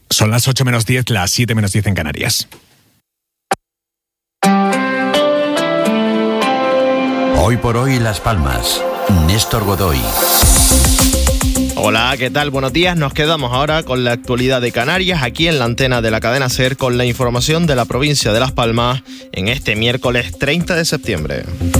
Son las 8 menos 10, las 7 menos 10 en Canarias. Hoy por hoy Las Palmas. Néstor Godoy. Hola, ¿qué tal? Buenos días. Nos quedamos ahora con la actualidad de Canarias, aquí en la antena de la cadena SER, con la información de la provincia de Las Palmas en este miércoles 30 de septiembre.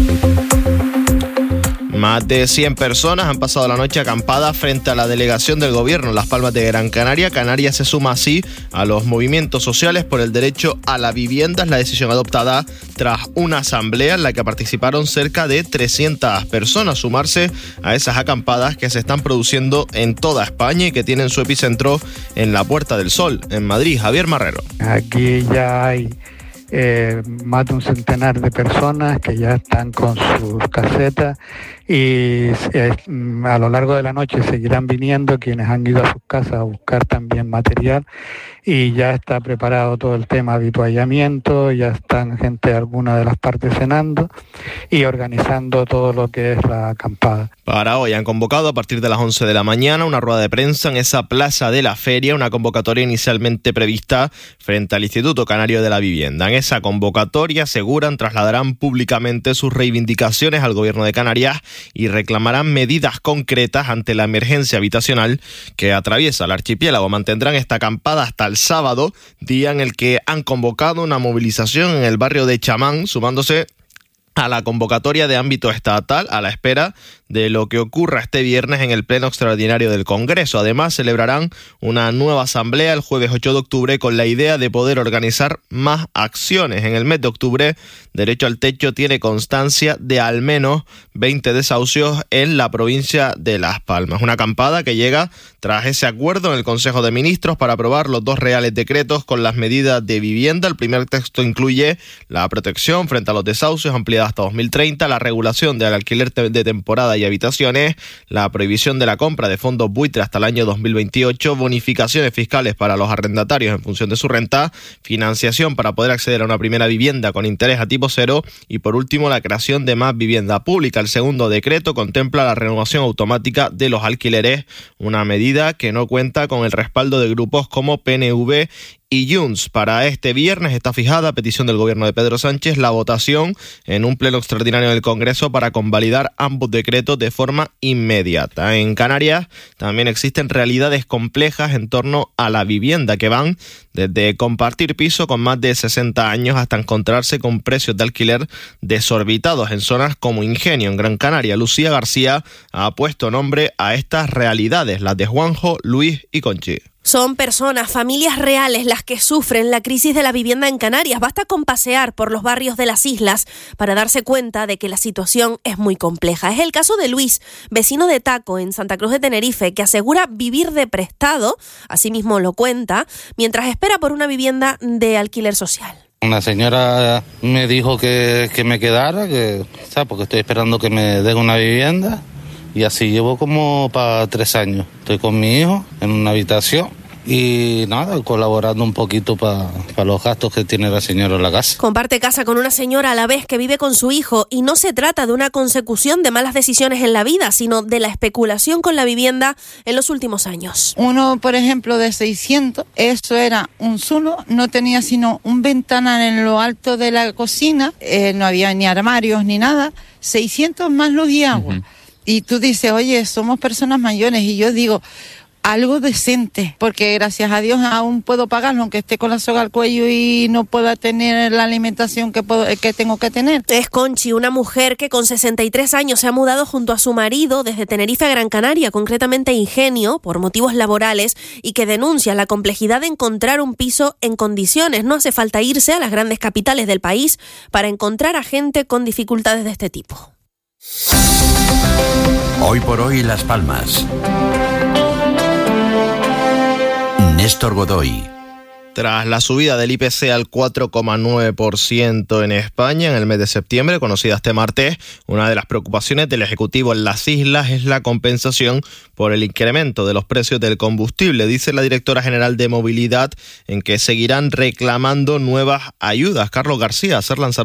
Más de 100 personas han pasado la noche acampada frente a la delegación del gobierno en Las Palmas de Gran Canaria. Canarias se suma así a los movimientos sociales por el derecho a la vivienda. Es la decisión adoptada tras una asamblea en la que participaron cerca de 300 personas. Sumarse a esas acampadas que se están produciendo en toda España y que tienen su epicentro en la Puerta del Sol, en Madrid. Javier Marrero. Aquí ya hay más de un centenar de personas que ya están con sus casetas y a lo largo de la noche seguirán viniendo quienes han ido a sus casas a buscar también material, y ya está preparado todo el tema de habituallamiento, ya están gente de alguna de las partes cenando y organizando todo lo que es la acampada. Para hoy han convocado a partir de las 11 de la mañana una rueda de prensa en esa plaza de la feria, una convocatoria inicialmente prevista frente al Instituto Canario de la Vivienda. En esa convocatoria, aseguran, trasladarán públicamente sus reivindicaciones al Gobierno de Canarias y reclamarán medidas concretas ante la emergencia habitacional que atraviesa el archipiélago. Mantendrán esta acampada hasta el sábado, día en el que han convocado una movilización en el barrio de Chamán, sumándose a la convocatoria de ámbito estatal a la espera de lo que ocurra este viernes en el Pleno Extraordinario del Congreso. Además, celebrarán una nueva asamblea el jueves 8 de octubre con la idea de poder organizar más acciones. En el mes de octubre, Derecho al Techo tiene constancia de al menos 20 desahucios en la provincia de Las Palmas. Una acampada que llega tras ese acuerdo en el Consejo de Ministros para aprobar los 2 reales decretos con las medidas de vivienda. El primer texto incluye la protección frente a los desahucios ampliada hasta 2030, la regulación del alquiler de temporada y habitaciones, la prohibición de la compra de fondos buitre hasta el año 2028, bonificaciones fiscales para los arrendatarios en función de su renta, financiación para poder acceder a una primera vivienda con interés a tipo cero y, por último, la creación de más vivienda pública. El segundo decreto contempla la renovación automática de los alquileres, una medida que no cuenta con el respaldo de grupos como PNV y Junts. Para este viernes está fijada, a petición del gobierno de Pedro Sánchez, la votación en un pleno extraordinario del Congreso para convalidar ambos decretos de forma inmediata. En Canarias también existen realidades complejas en torno a la vivienda que van desde compartir piso con más de 60 años hasta encontrarse con precios de alquiler desorbitados en zonas como Ingenio, en Gran Canaria. Lucía García ha puesto nombre a estas realidades, las de Juanjo, Luis y Conchi. Son personas, familias reales las que sufren la crisis de la vivienda en Canarias. Basta con pasear por los barrios de las islas para darse cuenta de que la situación es muy compleja. Es el caso de Luis, vecino de Taco, en Santa Cruz de Tenerife, que asegura vivir de prestado, así mismo lo cuenta, mientras espera por una vivienda de alquiler social. Una señora me dijo que me quedara, porque estoy esperando que me den una vivienda. Y así llevo como para 3 años. Estoy con mi hijo en una habitación y nada, colaborando un poquito para los gastos que tiene la señora en la casa. Comparte casa con una señora a la vez que vive con su hijo, y no se trata de una consecución de malas decisiones en la vida, sino de la especulación con la vivienda en los últimos años. Uno, por ejemplo, de 600, eso era un solo, no tenía sino un ventanal en lo alto de la cocina, no había ni armarios ni nada, 600 más luz y agua. Y tú dices, oye, somos personas mayores, y yo digo, algo decente, porque gracias a Dios aún puedo pagarlo, aunque esté con la soga al cuello y no pueda tener la alimentación que tengo que tener. Es Conchi, una mujer que con 63 años se ha mudado junto a su marido desde Tenerife a Gran Canaria, concretamente Ingenio, por motivos laborales, y que denuncia la complejidad de encontrar un piso en condiciones. No hace falta irse a las grandes capitales del país para encontrar a gente con dificultades de este tipo. Hoy por hoy Las Palmas. Néstor Godoy. Tras la subida del IPC al 4,9% en España en el mes de septiembre, conocida este martes, una de las preocupaciones del Ejecutivo en las islas es la compensación por el incremento de los precios del combustible, dice la directora general de Movilidad, en que seguirán reclamando nuevas ayudas. Carlos García, SER Lanzarote.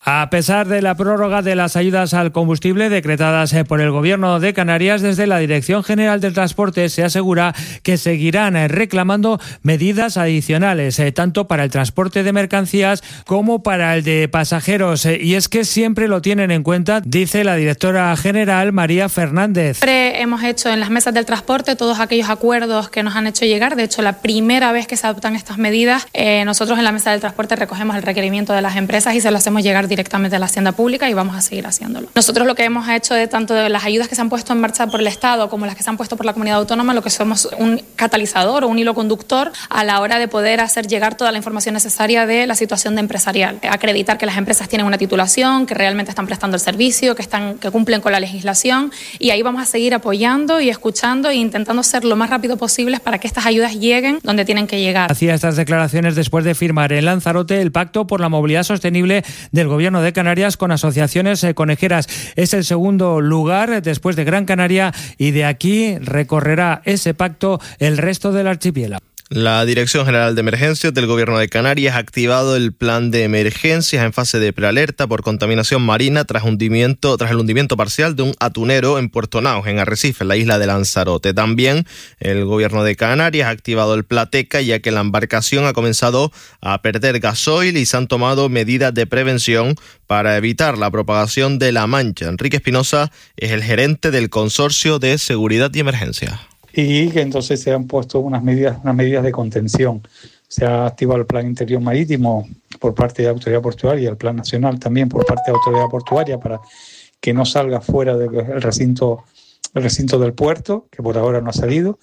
A pesar de la prórroga de las ayudas al combustible decretadas por el Gobierno de Canarias, desde la Dirección General del Transporte se asegura que seguirán reclamando medidas adicionales, tanto para el transporte de mercancías como para el de pasajeros. Y es que siempre lo tienen en cuenta, dice la directora general María Fernández. Siempre hemos hecho en las mesas del transporte todos aquellos acuerdos que nos han hecho llegar. De hecho, la primera vez que se adoptan estas medidas, nosotros en la mesa del transporte recogemos el requerimiento de las empresas y se lo hacemos llegar directamente a la Hacienda Pública y vamos a seguir haciéndolo. Nosotros lo que hemos hecho de tanto de las ayudas que se han puesto en marcha por el Estado como las que se han puesto por la comunidad autónoma, lo que somos un catalizador o un hilo conductor a la hora de poder hacer llegar toda la información necesaria de la situación de empresarial. Acreditar que las empresas tienen una titulación, que realmente están prestando el servicio, que cumplen con la legislación, y ahí vamos a seguir apoyando y escuchando e intentando ser lo más rápido posible para que estas ayudas lleguen donde tienen que llegar. Hacía estas declaraciones después de firmar en Lanzarote el Pacto por la Movilidad Sostenible del Gobierno de Canarias con asociaciones conejeras. Es el segundo lugar después de Gran Canaria y de aquí recorrerá ese pacto el resto del archipiélago. La Dirección General de Emergencias del Gobierno de Canarias ha activado el plan de emergencias en fase de prealerta por contaminación marina tras el hundimiento parcial de un atunero en Puerto Naos, en Arrecife, en la isla de Lanzarote. También el Gobierno de Canarias ha activado el Plateca, ya que la embarcación ha comenzado a perder gasoil y se han tomado medidas de prevención para evitar la propagación de la mancha. Enrique Espinosa es el gerente del Consorcio de Seguridad y Emergencia. Y que entonces se han puesto unas medidas de contención. Se ha activado el Plan Interior Marítimo por parte de la Autoridad Portuaria y el Plan Nacional también por parte de la Autoridad Portuaria para que no salga fuera del recinto del puerto, que por ahora no ha salido.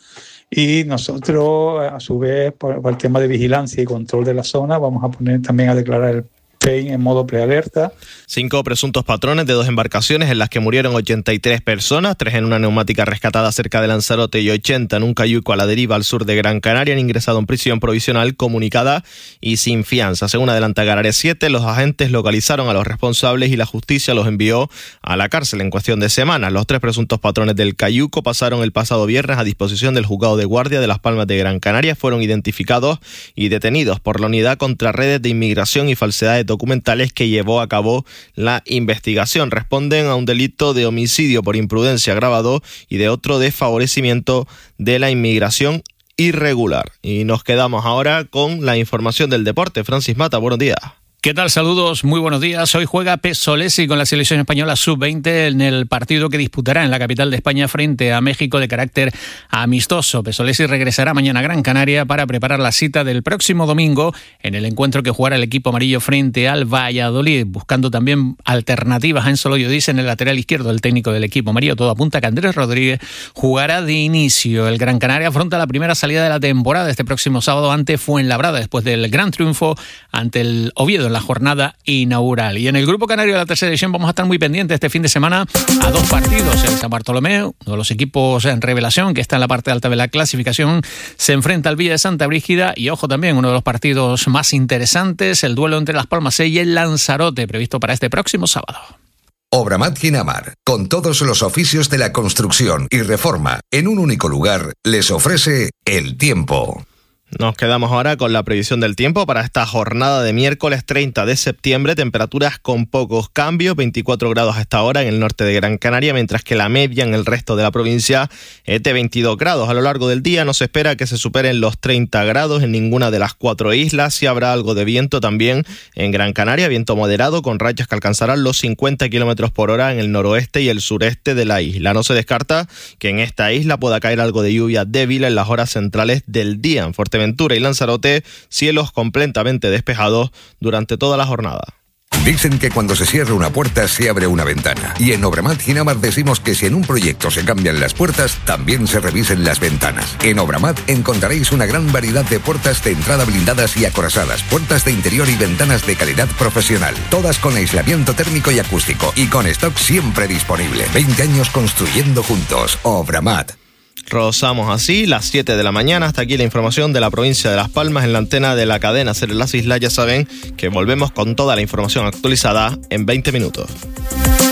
Y nosotros, a su vez, por el tema de vigilancia y control de la zona, vamos a poner también a declarar el en modo prealerta. 5 presuntos patrones de 2 embarcaciones en las que murieron 83 personas, 3 en una neumática rescatada cerca de Lanzarote y 80 en un cayuco a la deriva al sur de Gran Canaria, han ingresado en prisión provisional comunicada y sin fianza. Según adelanta Canarias 7, los agentes localizaron a los responsables y la justicia los envió a la cárcel en cuestión de semanas. Los 3 presuntos patrones del cayuco pasaron el pasado viernes a disposición del Juzgado de Guardia de Las Palmas de Gran Canaria. Fueron identificados y detenidos por la Unidad contra Redes de Inmigración y Falsedades documentales que llevó a cabo la investigación. Responden a un delito de homicidio por imprudencia agravado y de otro de favorecimiento de la inmigración irregular. Y nos quedamos ahora con la información del deporte. Francis Mata, buenos días. ¿Qué tal? Saludos, muy buenos días. Hoy juega Pesolesi con la selección española sub-20 en el partido que disputará en la capital de España frente a México de carácter amistoso. Pesolesi regresará mañana a Gran Canaria para preparar la cita del próximo domingo en el encuentro que jugará el equipo amarillo frente al Valladolid, buscando también alternativas a Enzo Loyo, dice en el lateral izquierdo el técnico del equipo amarillo. Todo apunta que Andrés Rodríguez jugará de inicio. El Gran Canaria afronta la primera salida de la temporada este próximo sábado ante Fuenlabrada, después del gran triunfo ante el Oviedo en la jornada inaugural. Y en el Grupo Canario de la Tercera División vamos a estar muy pendientes este fin de semana a 2 partidos. El San Bartolomé, uno de los equipos en revelación que está en la parte alta de la clasificación, se enfrenta al Villa de Santa Brígida y ojo también, uno de los partidos más interesantes, el duelo entre Las Palmas y el Lanzarote, previsto para este próximo sábado. Obramat Ginamar, con todos los oficios de la construcción y reforma en un único lugar, les ofrece el tiempo. Nos quedamos ahora con la previsión del tiempo para esta jornada de miércoles 30 de septiembre. Temperaturas con pocos cambios, 24 grados a esta hora en el norte de Gran Canaria, mientras que la media en el resto de la provincia es de 22 grados. A lo largo del día no se espera que se superen los 30 grados en ninguna de las 4 islas. Sí habrá algo de viento también en Gran Canaria, viento moderado con rachas que alcanzarán los 50 kilómetros por hora en el noroeste y el sureste de la isla. No se descarta que en esta isla pueda caer algo de lluvia débil en las horas centrales del día. En Fuerteventura y Lanzarote, cielos completamente despejados durante toda la jornada. Dicen que cuando se cierra una puerta se abre una ventana. Y en Obramat Ginamar decimos que si en un proyecto se cambian las puertas, también se revisen las ventanas. En Obramat encontraréis una gran variedad de puertas de entrada blindadas y acorazadas, puertas de interior y ventanas de calidad profesional. Todas con aislamiento térmico y acústico y con stock siempre disponible. 20 años construyendo juntos. Obramat. Rozamos así las 7 de la mañana. Hasta aquí la información de la provincia de Las Palmas en la antena de la cadena SER en las islas. Ya saben que volvemos con toda la información actualizada en 20 minutos.